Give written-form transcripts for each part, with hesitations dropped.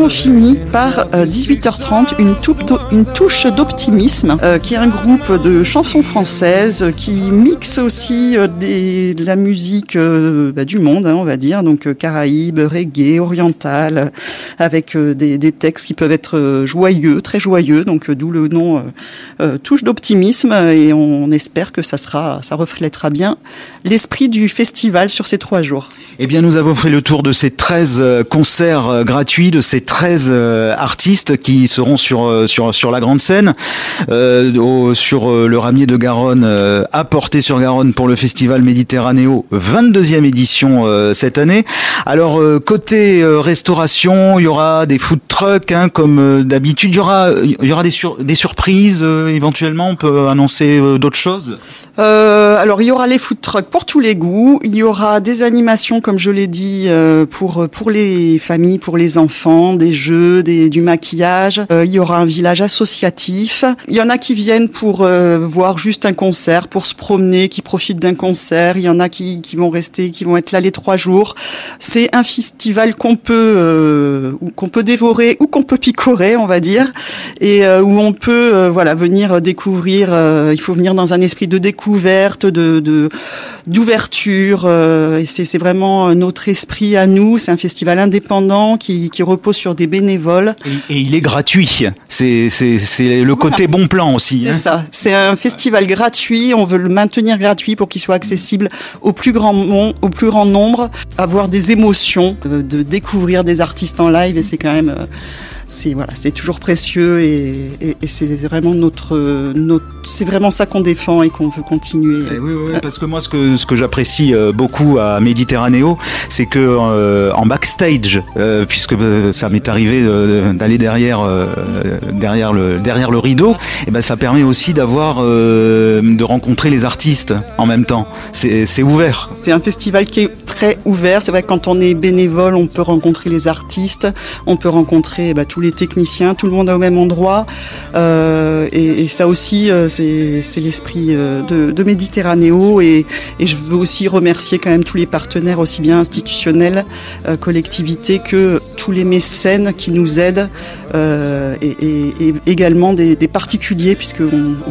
on finit par 18h30 une touche d'optimisme, qui est un groupe de chansons françaises qui mixe aussi de la musique du monde, on va dire, donc caraïbes, reggae, oriental, avec des textes qui peuvent être joyeux, très joyeux, donc d'où le nom touche d'optimisme, et on espère que ça reflètera bien l'esprit du festival sur ces 3 jours. Eh bien, nous avons fait le tour de ces 13 concerts gratuits, de ces 13 artistes qui seront sur la grande scène, sur le Ramier de Garonne, à Portée-sur-Garonne pour le festival Méditerranéo, 22e édition cette année. Alors, côté restauration, il y aura des food trucks, comme d'habitude. Il y aura des surprises, éventuellement. On peut annoncer d'autres choses. Alors, il y aura les food trucks pour tous les goûts. Il y aura des animations, comme je l'ai dit, pour les familles, pour les enfants, des jeux, du maquillage. Il y aura un village associatif. Il y en a qui viennent pour voir juste un concert, pour se promener, qui profitent d'un concert. Il y en a qui vont rester, qui vont être là les 3 jours. C'est un festival qu'on peut dévorer ou qu'on peut picorer, on va dire, et où on peut venir découvrir. Il faut venir dans un esprit de découverte, d'ouverture, et c'est vraiment notre esprit à nous. C'est un festival indépendant qui repose sur des bénévoles. Et il est gratuit. C'est le côté bon plan aussi. C'est ça. C'est un festival gratuit. On veut le maintenir gratuit pour qu'il soit accessible au plus grand nombre, avoir des émotions, de découvrir des artistes en live, et c'est quand même... c'est toujours précieux, et c'est vraiment c'est vraiment ça qu'on défend et qu'on veut continuer. Oui, parce que moi, ce que j'apprécie beaucoup à Méditerranéo, c'est que en backstage, puisque ça m'est arrivé d'aller derrière le rideau, et ben ça permet aussi de rencontrer les artistes en même temps. C'est ouvert. C'est un festival qui est très ouvert. C'est vrai que quand on est bénévole, on peut rencontrer les artistes, on peut rencontrer tous les techniciens, tout le monde est au même endroit, et ça aussi, c'est l'esprit de Méditerranéo, et je veux aussi remercier quand même tous les partenaires, aussi bien institutionnels, collectivités, que tous les mécènes qui nous aident, et également des particuliers, puisque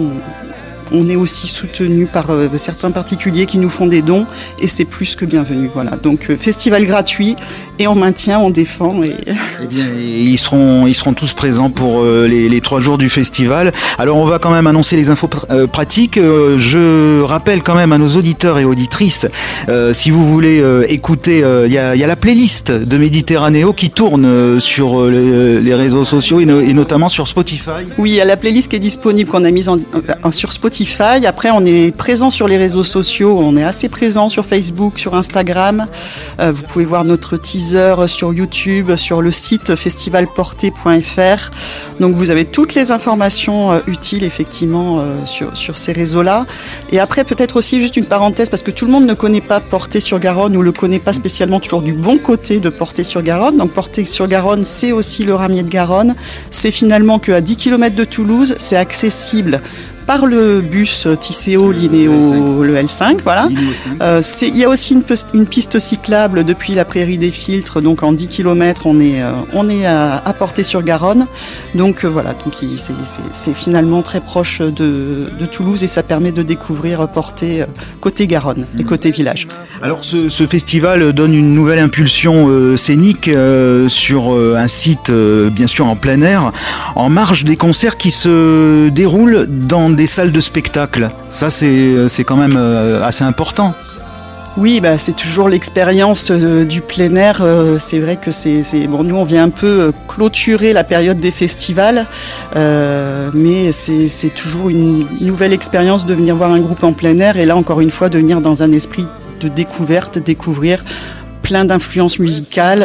on est aussi soutenu par certains particuliers qui nous font des dons, et c'est plus que bienvenu. Voilà. Donc festival gratuit, et on maintient, on défend. Eh bien, ils seront tous présents pour les 3 jours du festival. Alors on va quand même annoncer les infos pratiques. Je rappelle quand même à nos auditeurs et auditrices, si vous voulez écouter, il y a la playlist de Méditerranéo qui tourne sur les réseaux sociaux, et notamment sur Spotify. Oui, il y a la playlist qui est disponible, qu'on a mise sur Spotify. Après, on est présent sur les réseaux sociaux, on est assez présent sur Facebook, sur Instagram. Vous pouvez voir notre teaser sur YouTube, sur le site festivalporté.fr. Donc vous avez toutes les informations utiles, effectivement, sur ces réseaux-là. Et après, peut-être aussi juste une parenthèse, parce que tout le monde ne connaît pas Portée-sur-Garonne, ou le connaît pas spécialement toujours du bon côté de Portée-sur-Garonne. Donc Portée-sur-Garonne, c'est aussi le Ramier de Garonne. C'est finalement qu'à 10 km de Toulouse, c'est accessible par le bus Tisséo, Linéo, le L5, voilà. Il y a aussi une piste cyclable depuis la Prairie des Filtres, donc en 10 km, on est à Portée-sur-Garonne. Donc voilà, donc c'est finalement très proche de Toulouse, et ça permet de découvrir Portée côté Garonne et côté village. Alors ce festival donne une nouvelle impulsion scénique sur un site bien sûr en plein air, en marge des concerts qui se déroulent dans des salles de spectacle. Ça, c'est quand même assez important. Oui, c'est toujours l'expérience du plein air. C'est vrai que nous on vient un peu clôturer la période des festivals, mais c'est toujours une nouvelle expérience de venir voir un groupe en plein air, et là encore une fois de venir dans un esprit de découverte, découvrir plein d'influences musicales,